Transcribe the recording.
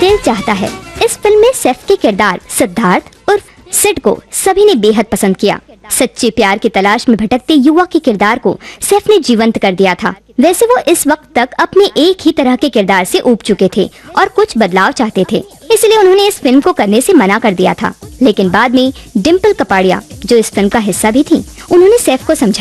दिल चाहता है। इस फिल्म में सैफ के किरदार सिद्धार्थ उर्फ सिड को सभी ने बेहद पसंद किया। सच्चे प्यार की तलाश में भटकते युवक के किरदार को सैफ ने जीवंत कर दिया था। वैसे वो इस वक्त तक अपने एक ही तरह के किरदार से ऊब चुके थे और कुछ बदलाव चाहते थे, इसलिए उन्होंने इस फिल्म को करने से मना कर दिया था। लेकिन बाद में डिम्पल कपाड़िया, जो इस फिल्म का हिस्सा भी थी, उन्होंने सैफ को समझाया